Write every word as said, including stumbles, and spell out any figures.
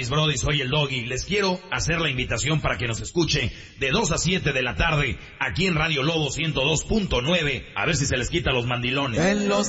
Brody, soy el Doggy. Les quiero hacer la invitación para que nos escuche de dos a siete de la tarde aquí en Radio Lobo ciento dos punto nueve. A ver si se les quita los mandilones. En los